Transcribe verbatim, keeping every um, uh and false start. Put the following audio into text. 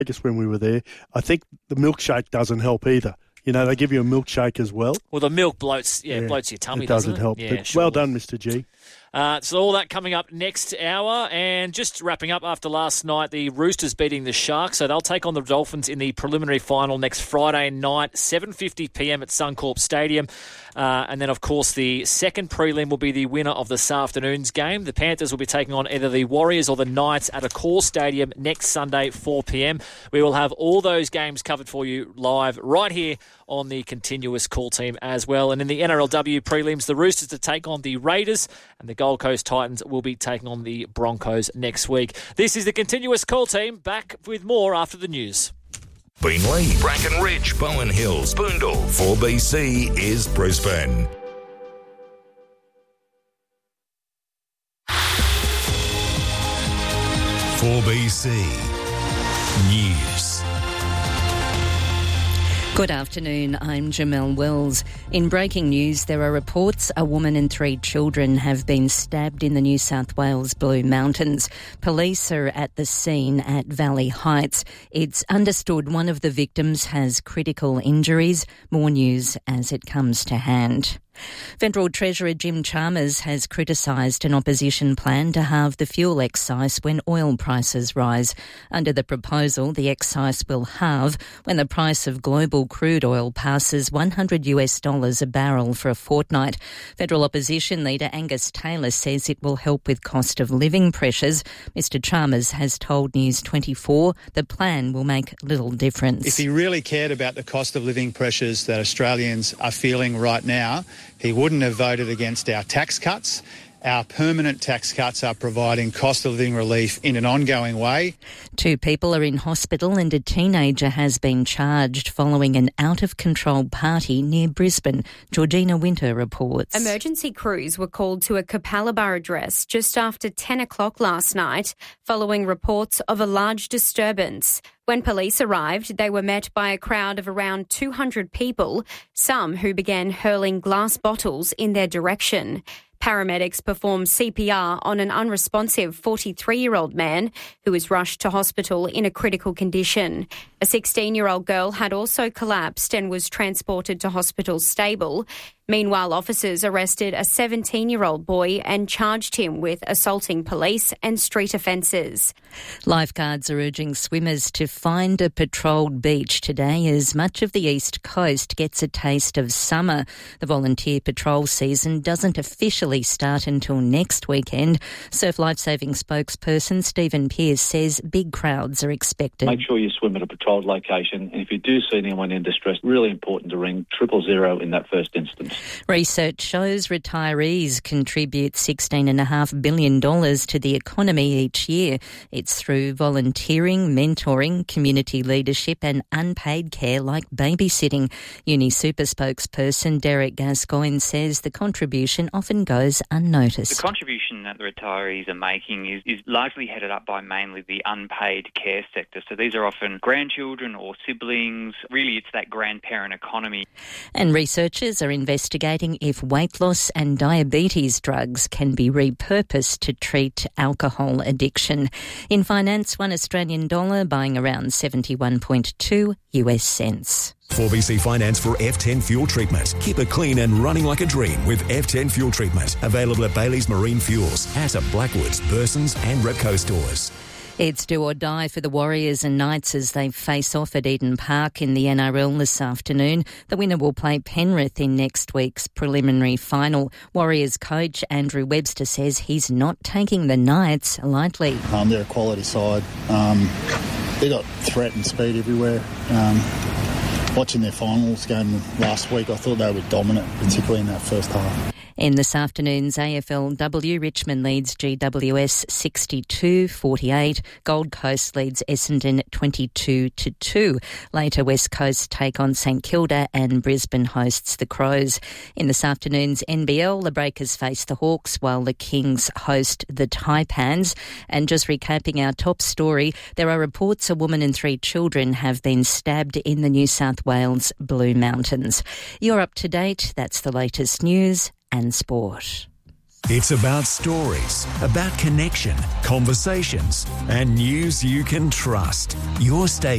Vegas when we were there. I think the milkshake doesn't help either. You know, they give you a milkshake as well. Well, the milk bloats, yeah, yeah bloats your tummy, it doesn't, doesn't it? help. Yeah, sure. Well done, Mister G. Uh, so all that coming up next hour. And just wrapping up after last night, the Roosters beating the Sharks. So they'll take on the Dolphins in the preliminary final next Friday night, seven fifty p.m. at Suncorp Stadium. Uh, and then, of course, the second prelim will be the winner of this afternoon's game. The Panthers will be taking on either the Warriors or the Knights at Accor Stadium next Sunday, four p.m. We will have all those games covered for you live right here on the continuous call team as well. And in the N R L W prelims, the Roosters to take on the Raiders and the Gold Coast Titans will be taking on the Broncos next week. This is the continuous call team, back with more after the news. Beenleigh, Brackenridge, Bowen Hills, Boondall. four B C is Brisbane. four B C News. Good afternoon, I'm Jamelle Wells. In breaking news, there are reports a woman and three children have been stabbed in the New South Wales Blue Mountains. Police are at the scene at Valley Heights. It's understood one of the victims has critical injuries. More news as it comes to hand. Federal Treasurer Jim Chalmers has criticised an opposition plan to halve the fuel excise when oil prices rise. Under the proposal, the excise will halve when the price of global crude oil passes one hundred US dollars a barrel for a fortnight. Federal opposition leader Angus Taylor says it will help with cost of living pressures. Mister Chalmers has told News twenty-four the plan will make little difference. If he really cared about the cost of living pressures that Australians are feeling right now, he wouldn't have voted against our tax cuts. Our permanent tax cuts are providing cost of living relief in an ongoing way. Two people are in hospital and a teenager has been charged following an out-of-control party near Brisbane. Georgina Winter reports. Emergency crews were called to a Capalaba address just after ten o'clock last night following reports of a large disturbance. When police arrived, they were met by a crowd of around two hundred people, some who began hurling glass bottles in their direction. Paramedics performed C P R on an unresponsive forty-three-year-old man who was rushed to hospital in a critical condition. A sixteen-year-old girl had also collapsed and was transported to hospital stable. Meanwhile, officers arrested a seventeen-year-old boy and charged him with assaulting police and street offences. Lifeguards are urging swimmers to find a patrolled beach today as much of the east coast gets a taste of summer. The volunteer patrol season doesn't officially start until next weekend. Surf Lifesaving spokesperson Stephen Pearce says big crowds are expected. Make sure you swim at a patrolled location, and if you do see anyone in distress, really important to ring triple zero in that first instance. Research shows retirees contribute sixteen point five billion dollars to the economy each year. It's through volunteering, mentoring, community leadership and unpaid care like babysitting. UniSuper spokesperson Derek Gascoigne says the contribution often goes unnoticed. The contribution that the retirees are making is, is largely headed up by mainly the unpaid care sector. So these are often grandchildren or siblings. Really, it's that grandparent economy. And researchers are investigating if weight loss and diabetes drugs can be repurposed to treat alcohol addiction. In finance, one Australian dollar buying around seventy-one point two US cents. four B C Finance for F ten Fuel Treatment. Keep it clean and running like a dream with F ten Fuel Treatment. Available at Bailey's Marine Fuels, at Blackwoods, Burson's and Repco stores. It's do or die for the Warriors and Knights as they face off at Eden Park in the N R L this afternoon. The winner will play Penrith in next week's preliminary final. Warriors coach Andrew Webster says he's not taking the Knights lightly. Um, they're a quality side. Um, they got threat and speed everywhere. Um, watching their finals game last week, I thought they were dominant, particularly in that first half. In this afternoon's A F L W, Richmond leads G W S sixty-two forty-eight. Gold Coast leads Essendon twenty-two to two. Later, West Coast take on St Kilda and Brisbane hosts the Crows. In this afternoon's N B L, the Breakers face the Hawks while the Kings host the Taipans. And just recapping our top story, there are reports a woman and three children have been stabbed in the New South Wales Blue Mountains. You're up to date. That's the latest news and sport. It's about stories, about connection, conversations, and news you can trust. Your station.